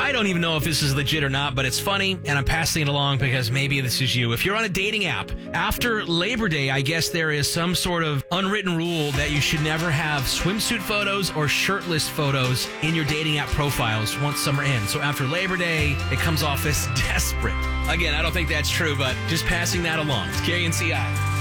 I don't even know if this is legit or not, but it's funny, and I'm passing it along because maybe this is you. If you're on a dating app, after Labor Day, I guess there is some sort of unwritten rule that you should never have swimsuit photos or shirtless photos in your dating app profiles once summer ends. So after Labor Day, it comes off as desperate. Again, I don't think that's true, but just passing that along. It's Carrie and CI.